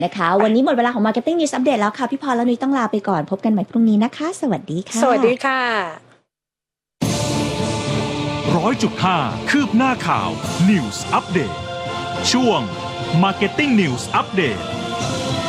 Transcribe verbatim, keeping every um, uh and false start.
นะคะวันนี้หมดเวลาของ Marketing News Update แล้วค่ะพี่พรและนุ้ยต้องลาไปก่อนพบกันใหม่พรุ่งนี้นะคะสวัสดีค่ะสวัสดีค่ะร้อยจุดห้าคืบหน้าข่าว News Update ช่วง Marketing News Update